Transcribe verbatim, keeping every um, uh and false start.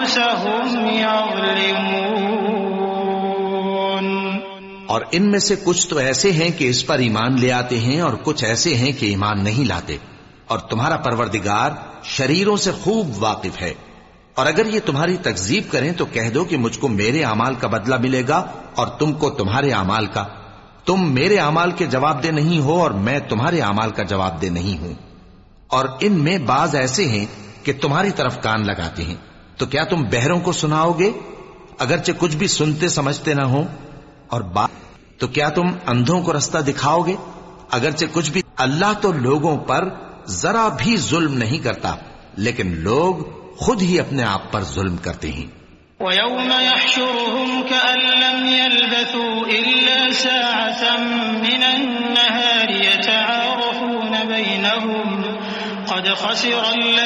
अनफुसहुम यज़लिमून। और इनमें से कुछ तो ऐसे हैं कि इस पर ईमान ले आते हैं और कुछ ऐसे हैं कि ईमान नहीं लाते, और तुम्हारा परवरदिगार शरीरों से खूब वाकिफ है। और अगर ये तुम्हारी तकजीब करें तो कह दो कि मुझको मेरे अमाल का बदला मिलेगा और तुमको तुम्हारे अमाल का। तुम मेरे अमाल के जवाबदेह नहीं हो और मैं तुम्हारे अमाल का जवाबदेह नहीं हूं। और इनमें बाज ऐसे हैं कि तुम्हारी तरफ कान लगाते हैं, तो क्या तुम बहरों को सुनाओगे अगरचे कुछ भी सुनते समझते ना हो? और बात तो क्या तुम अंधों को रास्ता दिखाओगे अगरचे कुछ भी? अल्लाह तो लोगों पर जरा भी जुल्म नहीं करता, लेकिन लोग खुद ही अपने आप पर जुल्म करते हैं। वयौम यहशुरुहुम कअन लम यल्बथू इल्ला साअतन मिनन नहारि यतआरफून बैनहुम क़द खसिरा